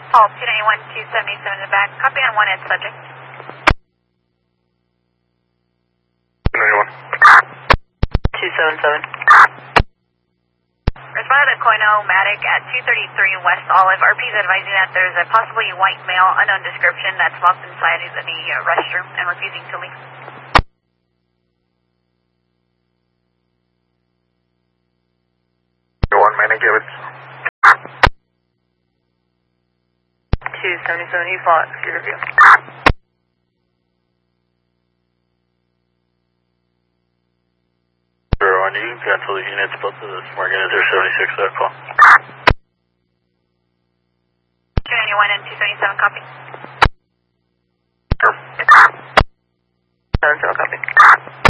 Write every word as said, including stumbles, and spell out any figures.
Paul, two ninety-one, two seventy-seven in the back. Copy on one end subject. two ninety-one. two seventy-seven. Respond to Coino-Matic at two thirty-three West Olive. R P is advising that there's a possibly white male, unknown description, that's locked inside the uh, restroom and refusing to leave. One minute, give it. two seventy-seven, you fought. Good review. Zero one, you cancel the units, both of the smart units are seventy-six, that call. two ninety-one and two seventy-seven, copy.